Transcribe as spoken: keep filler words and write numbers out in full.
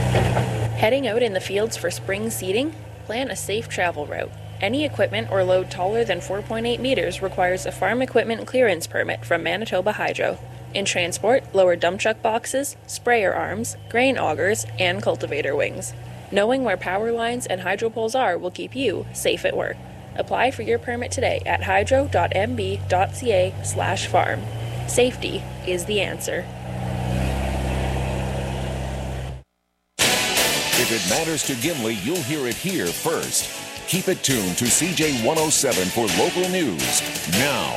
Heading out in the fields for spring seeding? Plan a safe travel route. Any equipment or load taller than four point eight meters requires a farm equipment clearance permit from Manitoba Hydro. In transport, lower dump truck boxes, sprayer arms, grain augers, and cultivator wings. Knowing where power lines and hydro poles are will keep you safe at work. Apply for your permit today at hydro.mb.ca slash farm. Safety is the answer. If it matters to Gimli, you'll hear it here first. Keep it tuned to C J one oh seven for local news. Now,